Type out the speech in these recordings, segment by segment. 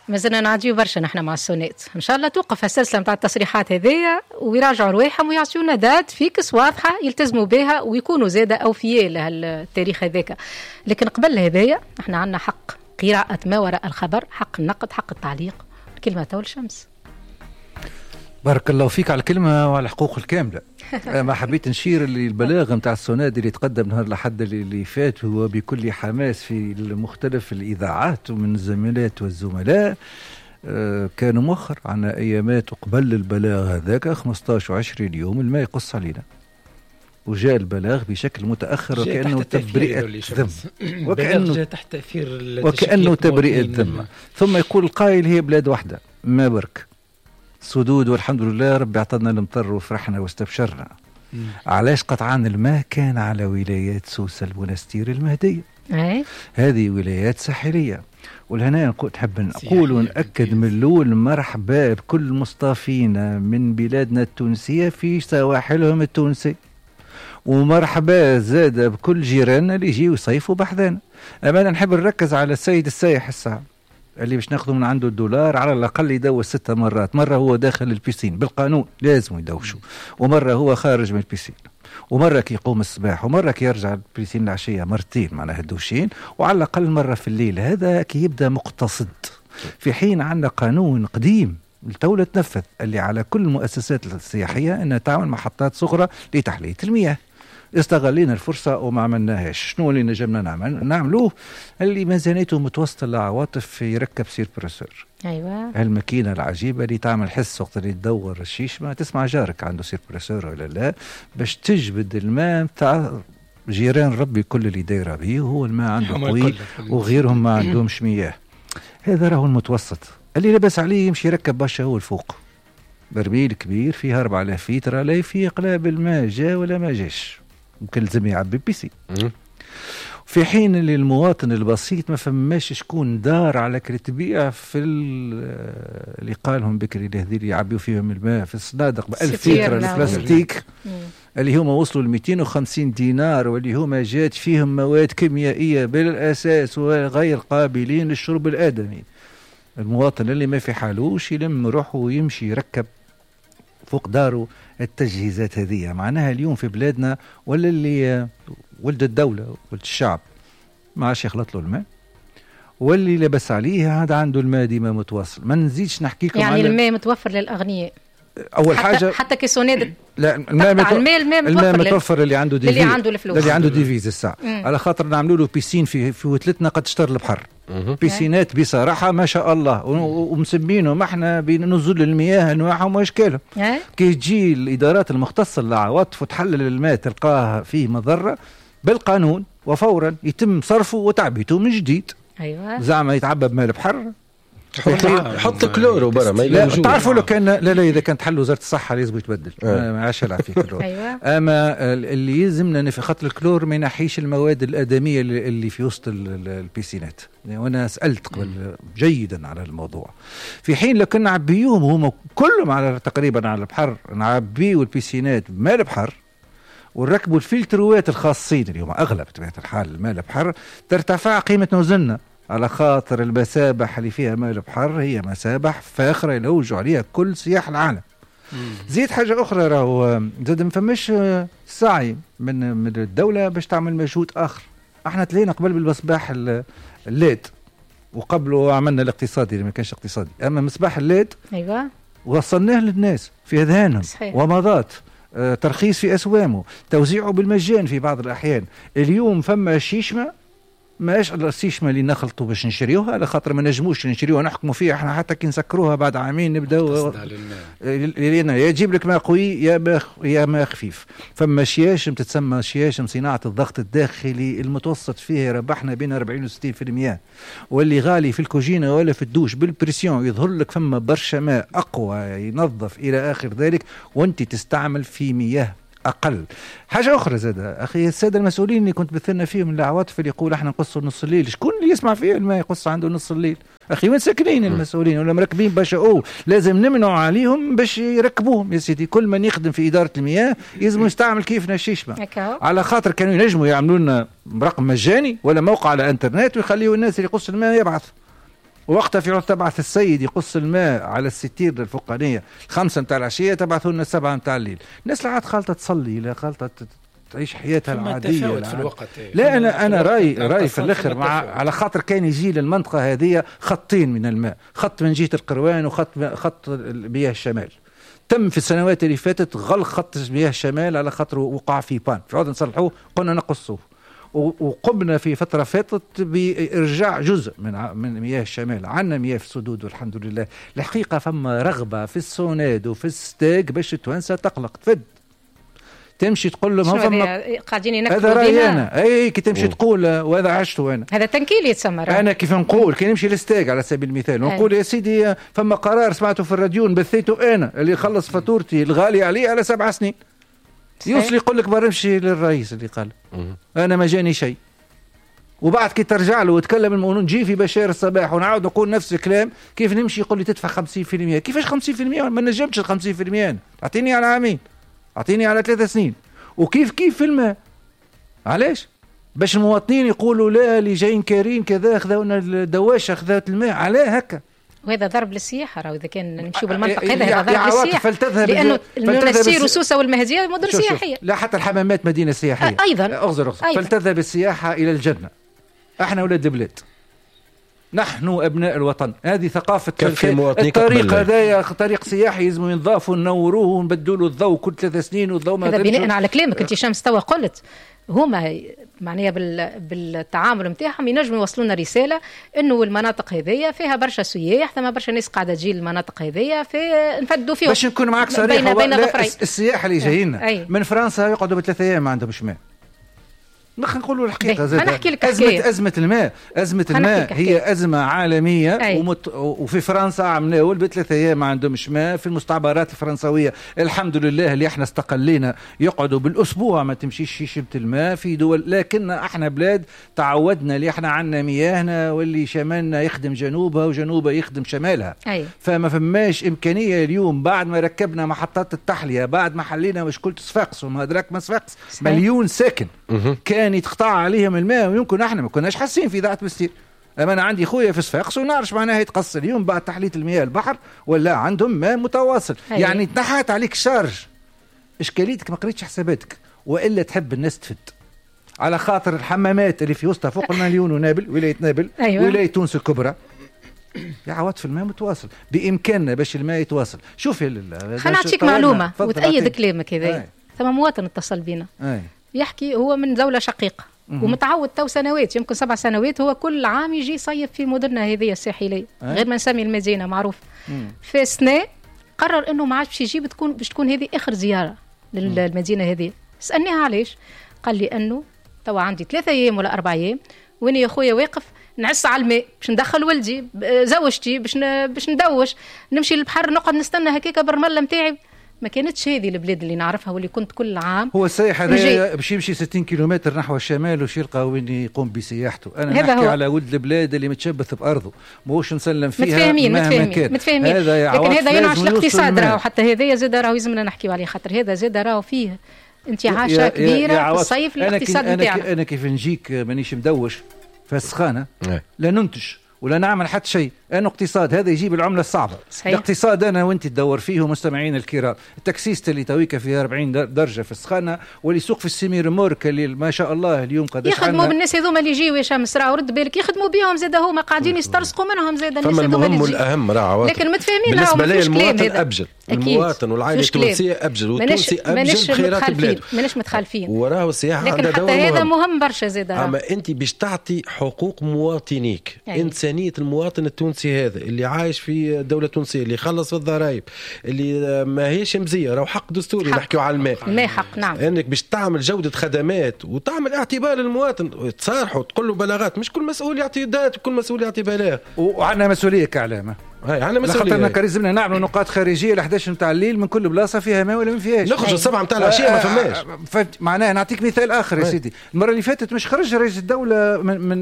مازلنا نعديو برشا نحن مع السونات. ان شاء الله توقف السلسله نتاع التصريحات هذيا ويراجعوا رواحهم ويعطيونا دات فيكس واضحه يلتزموا بها ويكونوا زاده اوفياء لهالتاريخ هذاك. لكن قبل هذايا احنا عندنا حق قراءه ما وراء الخبر، حق النقد، حق التعليق. الكلمه تو الشمس. بارك الله فيك على الكلمة وعلى الحقوق الكاملة. ما حبيت نشير البلاغ نتاع السوناد اللي تقدم نهار الأحد اللي فات هو بكل حماس في مختلف الإذاعات ومن الزميلات والزملاء. كانوا مؤخر عن أيامات قبل البلاغ هذاك 15 و 20 يوم الماء يقص علينا، وجاء البلاغ بشكل متأخر وكأنه تبرئة ذم، وكأنه تبرئة ذم. ثم يقول القائل هي بلاد واحدة ما برك سدود والحمد لله ربي اعطانا المطر وفرحنا واستبشرنا. علاش قطعان الماء؟ كان على ولايات سوسة المنستير المهدية. هذه ولايات ساحلية، ولهنا نحب نقول ونأكد من الأول مرحبا بكل مصطفين من بلادنا التونسية في سواحلهم التونسية، ومرحبا زاد بكل جيراننا اللي يجيوا يصيفوا بحذانا. أنا نحب نركز على السيد السايح الساعة اللي باش ناخذوا من عنده الدولار على الأقل يدوش 6 مرات، مرة هو داخل البيسين بالقانون لازم يدوشوا، ومرة هو خارج من البيسين، ومرة كي يقوم الصباح، ومرة كي يرجع البيسين العشية، مرتين معناها الدوشين، وعلى الأقل مرة في الليل. هذا كي يبدأ مقتصد، في حين عندنا قانون قديم الدولة تنفذ اللي على كل المؤسسات السياحية أنها تعمل محطات صغرى لتحلية المياه. استغلينا الفرصة وما عملناهاش. شنو اللي نجمنا نعملوه؟ اللي ميزانيته متوسطة العواطف يركب سيربرسور. أيوة. هالماكينة العجيبة اللي تعمل حس وقت اللي تدور الشيش ما تسمع جارك عنده سيربرسور ولا لا، باش تجبد الماء بتاع جيران ربي كل اللي دايره به، وهو الماء عنده قوي وغيرهم ما عندهمش مياه. هذا راهو المتوسط اللي لبس عليه يمشي يركب برشا هو الفوق. برميل كبير فيها 4000 لتر لا يفيق لا بالماء جا ولا ما جاش، ممكن لازم يعبي بيسي. في حين اللي المواطن البسيط ما فماش شكون دار على كرتبيع في اللي قالهم بكري هذي اللي يعبيوا فيهم الماء في الصنادق ب1000 لتر البلاستيك اللي هما وصلوا ل 250 دينار، واللي هما جات فيهم مواد كيميائية بالأساس وغير قابلين للشرب الآدمي. المواطن اللي ما في حالوش يلم روحه ويمشي يركب فوق داره التجهيزات هذه. معناها اليوم في بلادنا ولا اللي ولد الدولة ولد الشعب ما عادش يخلط له الماء، واللي لبس عليه هذا عنده الماء ديما متواصل. ما نزيدش نحكي لكم يعني الماء متوفر للأغنياء أول حاجة، حتى كسوناد. لا الماء متوفر اللي عنده ديفيز، اللي عنده ديفيز الساعة على خاطر نعملوا له بيسين في وتلتنا قد تشتر البحر. بيسينات بصراحة ما شاء الله، ومسمينهم احنا بنزول المياه انواعهم واشكالهم. كي تجي الادارات المختصة للعواطف وتحلل الماء تلقاه فيه مضرة بالقانون وفورا يتم صرفه وتعبيته من جديد. ايوه زعما يتعبى بماء البحر حط كلورو برا ما يلوجوش. تعرفوا لو كان لا اذا كانت حل وزاره الصحه لازم يتبدل. ما عادش يلعب فيه كلور. أيوة. اما اللي يلزمنا في خط الكلور ما ينحيش المواد الادميه اللي في وسط البيسينات. وانا سالت قبل جيدا على الموضوع، في حين لو كنا نعبيوهم هم كلهم على تقريبا على البحر، نعبيوا البيسينات بماء البحر ونركبوا الفلتروات الخاصين اللي هم اغلب بطبيعه الحال الماء البحر، ترتفع قيمه نوزلنا، على خاطر المسابح اللي فيها ماء البحر هي مسابح فاخرة يلوجوا عليها كل سياح العالم. زيد حاجة أخرى، راهو زاد ما فماش سعي من الدولة باش تعمل مجهود آخر. احنا تلينا قبل بالمصباح الليد، وقبله عملنا الاقتصادي اللي ما كانش اقتصادي، أما مصباح الليد أيوة وصلناه للناس في أذهانهم ومضات، ترخيص في أسوامه، توزيعه بالمجان في بعض الأحيان. اليوم فما شيشمة ماش السيشمة اللي نخلطوا باش نشريوها على خاطر ما نجموش نشريوها نحكموا فيها احنا، حتى كي نسكروها بعد عامين نبداو يجيب لك ماء قوي يا ماء خفيف. فما شياشم تتسمى شياشم صناعة الضغط الداخلي المتوسط فيها ربحنا بين 40 و60%، واللي غالي في الكوجينة ولا في الدوش بالبريسيون يظهر لك فما برشا ماء أقوى ينظف إلى آخر ذلك، وانت تستعمل في مياه أقل. حاجة أخرى زادة أخي السادة المسؤولين اللي كنت بثنا فيهم العواطف اللي يقول احنا نقصوا نص الليل، شكون اللي يسمع فيه الماء يقص عنده نص الليل؟ أخي وين ساكنين المسؤولين ولا مركبين باشا؟ لازم نمنعوا عليهم باش يركبوهم يا سيدي. كل من يخدم في إدارة المياه لازم يستعمل كيفنا الشيشمة، على خاطر كانوا ينجموا يعملوا لنا رقم مجاني ولا موقع على انترنت ويخليوا الناس اللي يقص الماء يبعث. وقتها في تبعث السيد يقص الماء على الستير الفوقانيه 5 متاع العشيه، تبعثوا لنا 7 متاع الليل. الناس لا عاد خالطه تصلي، لا خالطه تعيش حياتها العاديه. في الوقت. لا انا راي في الاخر مع على خاطر كان يجي للمنطقه هذه خطين من الماء، خط من جهه القروان خط مياه الشمال. تم في السنوات اللي فاتت غلق خط مياه الشمال على خاطر وقع في بان، في عود نصلحوه قلنا نقصوه، وقمنا في فترة فاتت بإرجاع جزء من مياه الشمال. عندنا مياه في السدود والحمد لله. الحقيقة فما رغبة في السوناد وفي الستاك باش التوانسة تقلق تفد، تمشي تقول لهم قاعدين ينكروا هذا رأيي أنا. أي كي تمشي تقول وهذا عشته أنا، هذا تنكيل يتسمى. أنا كيف نقول كي نمشي للستاك على سبيل المثال ونقول يا سيدي فما قرار سمعته في الراديو بثيته أنا اللي يخلص فاتورتي الغالية عليه على 7 سنين، يوصل يقول لك برمشي للرئيس اللي قال أنا ما جاني شيء، وبعد كي ترجع له وتكلم المؤمنون نجي في بشار الصباح ونعاود نقول نفس الكلام، كيف نمشي يقول لي تدفع 50%. كيفاش 50%؟ ما نجمتش 50%. أعطيني على عامين، أعطيني على 3 سنين. وكيف في الماء؟ علاش؟ باش المواطنين يقولوا لا اللي جايين كارين كذا خذونا الدواشة خذات الماء، علاه هكا؟ وهذا ضرب للسياحة. راهو إذا كان نمشيو بالمنطق هذا ضرب للسياحة، لأنه المنسير وسوسة والمهدية مدن سياحية. لا حتى الحمامات مدينة سياحية أيضا. أغزر. فلتذهب السياحة إلى الجنة. احنا ولاد البلاد، نحن أبناء الوطن. هذه ثقافة الطريق هذايا طريق سياحي لازم ينضافوا ننوروه ونبدلوا له الضوء كل 3 سنين والضوء ما. هذا بناء على كلامك أنت شمس توا قلت هما معناها بالتعامل نتاعهم ينجموا يوصلوا لنا رساله انه المناطق هذيا فيها برشا سياح، ثم برشا ناس قاعده تجي المناطق هذيا في نفدوا فيهم. باش نكون معك صريح، بين السياح اللي جايين من فرنسا يقعدوا ب3 أيام ما عندهمش ماء. نقولوا الحقيقه زاد أزمة الماء هي أزمة عالمية. وفي فرنسا عمناول ب3 أيام ما عندهمش ماء. في المستعمرات الفرنسوية الحمد لله اللي احنا استقلينا يقعدوا بالأسبوع ما تمشيش شيشبة الماء في دول. لكن احنا بلاد تعودنا اللي احنا عندنا مياهنا واللي شمالنا يخدم جنوبها وجنوبها يخدم شمالها. فما فماش إمكانية اليوم بعد ما ركبنا محطات التحلية، بعد ما حلينا مشكلة صفاقس وما أدراك ما صفاقس مليون ساكن كان يتقطع عليهم الماء، ويمكن احنا ما كناش حاسين في ذات بستير. اما انا عندي خويا في صفاقس ونعرف معناها يتقص اليوم بعد تحلية المياه البحر ولا عندهم ماء متواصل. يعني تنحات عليك شارج. اشكاليتك ما قريتش حساباتك والا تحب الناس تفد على خاطر الحمامات اللي في وسطها فوق المليون ونابل ولايه نابل ولايه تونس الكبرى يا عواد في الماء متواصل. بامكاننا باش الماء يتواصل. شوف خلينا نعطيك معلومه وتأيد كلامك هذا. ثم مواطن اتصل بينا يحكي هو من دولة شقيقة ومتعود تو سنوات يمكن 7 سنوات هو كل عام يجي يصيف في مدننا هذه الساحلية غير ما نسمي المدينة معروف. في سنة قرر انه ما عادش باش يجيب باش تكون هذه اخر زيارة للمدينة هذه. سألناها علاش؟ قال لي انه تو عندي 3 أيام ولا 4 أيام واني يا خويا واقف نعس على الماء باش ندخل ولدي زوجتي باش ندوش نمشي للبحر نقعد نستنى هكاك برمله نتاعي. ما كانتش هذه البلاد اللي نعرفها واللي كنت كل عام هو السائح هذا باش يمشي 60 كيلومتر نحو الشمال وش يلقى وين يقوم بسياحته. انا نحكي على ولد البلاد اللي متشبث بارضه موش نسلم فيها متفاهمين. لكن هذا ينعش الاقتصاد راهو حتى هذا زاد راهو يلزمنا نحكيو عليه خاطر هذا زاد راهو فيه انتعاشة كبيرة في الصيف الاقتصاد نتاعنا. أنا كيف نجيك مانيش مدوش في السخانة لا ننتج ولا نعمل حتى شيء. أنا اقتصاد هذا يجيب العملة الصعبة. صحيح. الاقتصاد أنا وانت تدور فيه مستمعين الكرام. التاكسيست اللي تويك فيها 40 درجة في السخانة واللي يسوق في السمير مورك اللي ما شاء الله اليوم قد يخدموا بالناس هذوما اللي يجيو يا شمس راه ورد بالك يخدموا بهم زاد هما قاعدين يسترزقوا منهم زاد الناس هذوما اللي والأهم راه لكن متفاهمين بالنسبة لي المواطن أبجل. المواطن والعائلة التونسية أبجل والتونسي أبجل بخيرات بلاده. ماناش متخالفين وراه السياحة لكن حتى هذا مهم برشا زاد. أما أنت باش تعطي حقوق مواطنيك إنسانية المواطن التونسي هذا اللي عايش في الدولة التونسية اللي يخلص في الضرائب اللي ما هيش مزية راهو حق دستوري. نحكيو على الماء حق نعم. انك باش تعمل جودة خدمات وتعمل اعتبار للمواطن تصارحه تقول له بلاغات مش كل مسؤول يعطي دات وكل مسؤول يعطي بلاغ. وعندنا مسؤولية كعلامة عندنا مسؤولية خاطرنا كريزمنا نعملوا نقاط خارجية ل 11 نتاع الليل من كل بلاصة فيها ماء ولا ما فيهاش. نخرجوا 7 نتاع العشية ما فماش. معناها نعطيك مثال آخر يا سيدي. المرة اللي فاتت مش خرج رئيس الدولة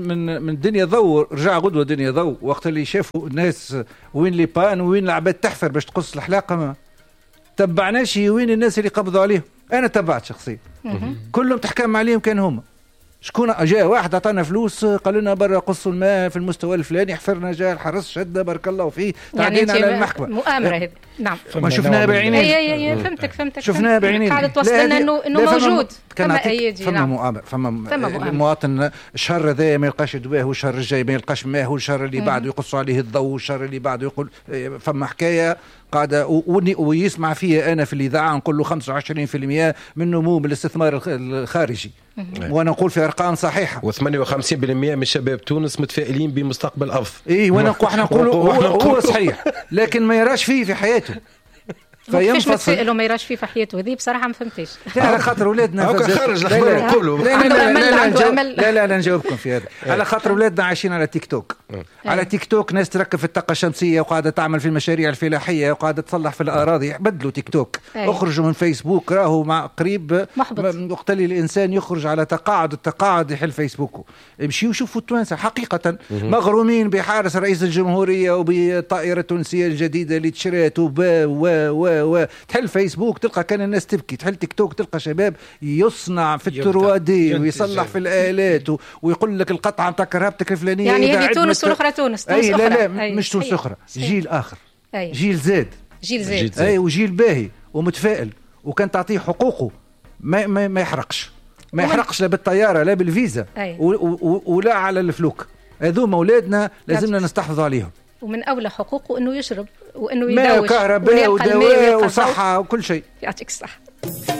من دنيا ضوء رجع غدوة دنيا ضوء وقت اللي شافوا الناس وين لي بان وين العباد تحفر باش تقص الحلاقة ما تبعناش وين الناس اللي قبضوا عليهم. أنا تبعت شخصيا كلهم تحكم عليهم كان هما شكون جاء واحد عطانا فلوس قال لنا برا قصوا الماء في المستوى الفلاني، حفرنا جاء الحرس شده بارك الله فيه، تعدينا على المحكمه. مؤامره هذه. نعم ما شفناها بعينينا. اي فهمتك شفناها بعينينا. قاعده توصل لنا انه موجود. فما ايدي. فما مؤامره. فما المواطن الشهر هذا ما يلقاش دواء، والشهر الجاي ما يلقاش ماء، والشهر اللي بعده يقصوا عليه الضوء، والشهر اللي بعده يقول فما حكايه قاعده. ويسمع فيها انا في الاذاعه نقول له 25% من نمو بالاستثمار الخارجي، وانا نقول في ارقام صحيحه. و58% من شباب تونس متفائلين بمستقبل افضل. اي وانا نقول هو صحيح، لكن ما يراش فيه في حياته. كيفاش متفائل وما يراش فيه في حياته؟ هذه بصراحه ما فهمتش. على خاطر اولادنا خرج الاخبار نقولوا لا نجاوبكم في هذا. على خاطر اولادنا عايشين على تيك توك. على تيك توك ناس تركب في الطاقه الشمسيه وقاعده تعمل في المشاريع الفلاحيه وقاعده تصلح في الاراضي. بدلوا تيك توك، اخرجوا من فيسبوك، راهو مع قريب وقت اللي الانسان يخرج على التقاعد يحل فيسبوك. امشيوا وشوفوا التوانسه حقيقه مغرومين بحارس رئيس الجمهوريه وبالطائره التونسيه الجديده اللي تشرات تحل فيسبوك تلقى كان الناس تبكي، تحل تيك توك تلقى شباب يصنع في التروادي ويصلح في الآلات ويقول لك القطعة نتاع كرهبتك الفلانية. يعني هذه تونس والأخرى تونس أخرى. لا مش تونس أخرى، جيل آخر، جيل زاد. وجيل باهي ومتفائل، وكان تعطيه حقوقه ما يحرقش لا بالطيارة لا بالفيزا ولا على الفلوك. هذوما أولادنا لازمنا نستحفظوا عليهم. ومن أولى حقوقه أنه يشرب وأنه يدوش ماء وكهرباء ودواء وصحة وكل شيء. يعطيك الصحة.